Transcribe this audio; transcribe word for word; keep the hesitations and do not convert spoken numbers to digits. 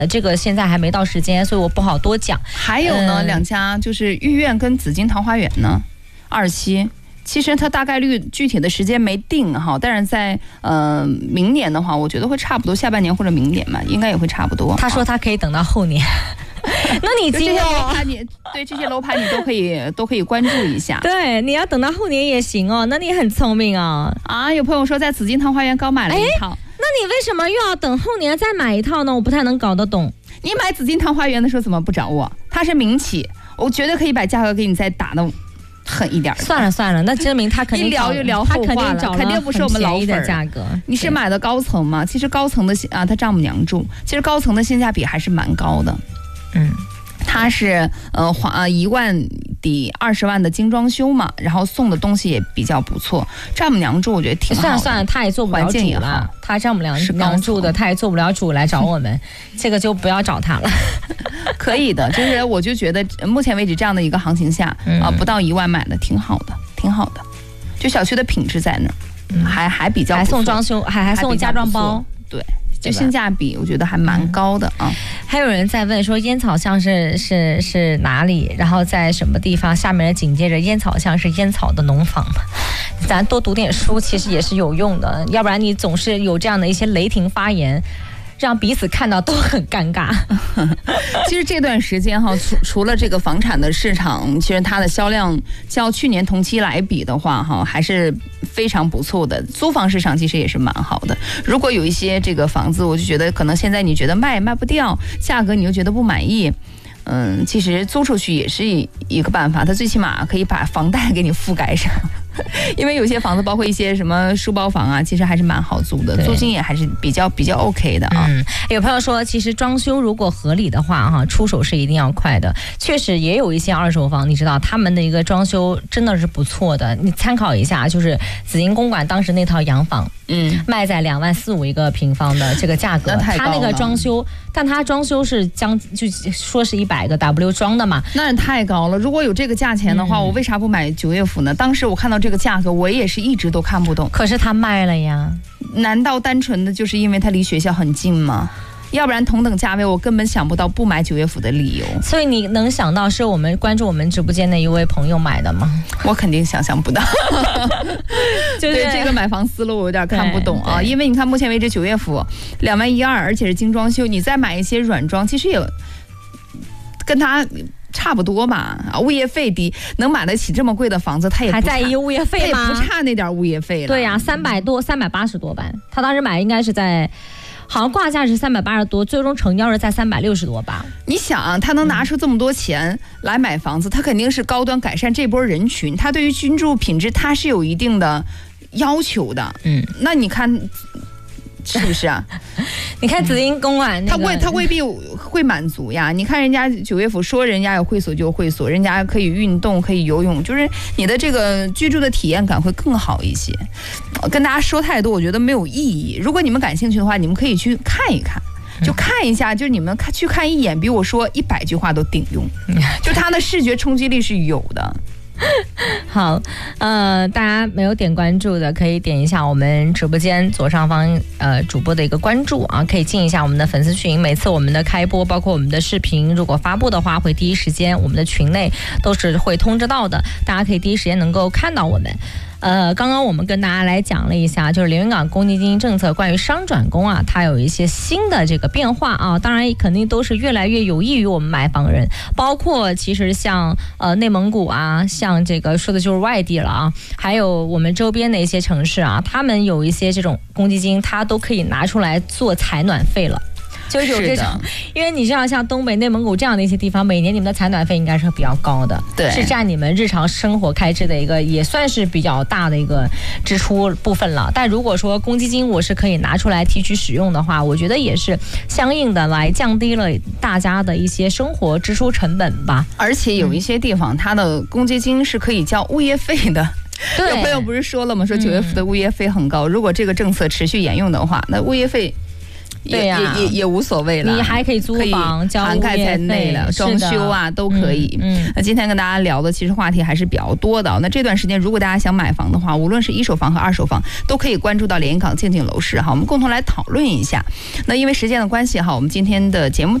这个现在还没到时间，所以我不好多讲。 还有呢，嗯、两家就是御苑跟紫金桃花源呢，二期。其实它大概率具体的时间没定哈，但是在呃明年的话，我觉得会差不多，下半年或者明年嘛，应该也会差不多。 他说他可以等到后年。那你今天楼盘你对这些楼盘你都可以都可以关注一下。 对，你要等到后年也行哦。那你很聪明哦。 啊，有朋友说在紫金桃花源刚买了一套， 那你为什么又要等后年再买一套呢？我不太能搞得懂。 你买紫金桃花源的时候怎么不找我？它是民企，我绝对可以把价格给你再打的狠一点。 算了算了，那证明他肯定一聊就聊后话了，肯定不是我们老粉的价格。 你是买的高层吗？其实高层的啊，他丈母娘住，其实高层的性价比还是蛮高的。嗯。它是呃花一万抵二十万的精装修嘛，然后送的东西也比较不错。丈母娘住我觉得挺好的。算了算了， 他也做不了主了。他丈母娘娘住的，他也做不了主来找我们，这个就不要找他了。 可以的，就是我就觉得目前为止这样的一个行情下啊、嗯呃，不到一万买的挺好的，挺好的。就小区的品质在那儿、嗯，还还比较不错， 还送装修，还还送家装包， 对。就性价比我觉得还蛮高的啊、嗯。 还有人在问说烟草巷是是是哪里，然后在什么地方？下面紧接着烟草巷是烟草的农房嘛？咱多读点书其实也是有用的，要不然你总是有这样的一些雷霆发言，让彼此看到都很尴尬。 其实这段时间哈，除除了这个房产的市场，其实它的销量较去年同期来比的话哈，还是非常不错的。租房市场其实也是蛮好的。如果有一些这个房子，我就觉得可能现在你觉得卖卖不掉，价格你又觉得不满意。嗯，其实租出去也是一个办法，它最起码可以把房贷给你覆盖上。因为有些房子，包括一些什么书包房啊，其实还是蛮好租的，租金也还是比较比较 OK 的啊。 嗯，有朋友说，其实装修如果合理的话，哈，出手是一定要快的。确实也有一些二手房，你知道他们的一个装修真的是不错的，你参考一下，就是紫金公馆当时那套洋房，嗯，卖在两万四五一个平方的这个价格，他那个装修，但他装修是将就说是一百个 W 装的嘛， 那也太高了。如果有这个价钱的话，嗯、我为啥不买九月府呢？当时我看到这个价格，我也是一直都看不懂。 可是他卖了呀， 难道单纯的就是因为他离学校很近吗？要不然同等价位，我根本想不到不买九月府的理由。 所以你能想到是我们关注我们直播间的一位朋友买的吗？ 我肯定想象不到。 就是对这个买房思路我有点看不懂啊，因为你看目前为止九月府两万一二，而且是精装修，你再买一些软装，其实也跟他差不多吧，啊，物业费低，能买得起这么贵的房子，他也不还在意物业费吗？ 他也不差那点物业费了。 对呀、啊，三百多，三百八十多万，他当时买应该是在。好像挂价是三百八十多，最终成交是在三百六十多吧。 你想，他能拿出这么多钱来买房子，他肯定是高端改善这波人群，他对于居住品质他是有一定的要求的。嗯，那你看。是不是啊？ 你看紫金公馆、那个， 他未他未必会满足呀。你看人家九月府说人家有会所就有会所，人家可以运动可以游泳，就是你的这个居住的体验感会更好一些。跟大家说太多，我觉得没有意义。如果你们感兴趣的话，你们可以去看一看。就看一下，就是你们看去看一眼，比我说一百句话都顶用。就它的视觉冲击力是有的。 好，呃，大家没有点关注的，可以点一下我们直播间左上方呃主播的一个关注啊，可以进一下我们的粉丝群。每次我们的开播，包括我们的视频，如果发布的话，会第一时间我们的群内都是会通知到的，大家可以第一时间能够看到我们。呃，刚刚我们跟大家来讲了一下，就是连云港公积金政策关于商转公啊，它有一些新的这个变化啊，当然肯定都是越来越有益于我们买房人，包括其实像呃内蒙古啊，像这个说的就是外地了啊，还有我们周边的一些城市啊，他们有一些这种公积金，它都可以拿出来做采暖费了。就是有这种，因为你知道像东北、内蒙古这样的一些地方，每年你们的采暖费应该是比较高的，对，是占你们日常生活开支的一个，也算是比较大的一个支出部分了。但如果说公积金我是可以拿出来提取使用的话，我觉得也是相应的来降低了大家的一些生活支出成本吧。 而且有一些地方，它的公积金是可以交物业费的。有朋友不是说了吗？说九月份的物业费很高，嗯、如果这个政策持续沿用的话，那物业费。 对呀、 也也也无所谓了。 你还可以租房，交涵盖在内了，装修啊都可以。嗯，嗯那今天跟大家聊的其实话题还是比较多的。那这段时间，如果大家想买房的话，无论是一手房和二手房，都可以关注到连云港静静楼市哈，我们共同来讨论一下。那因为时间的关系哈，我们今天的节目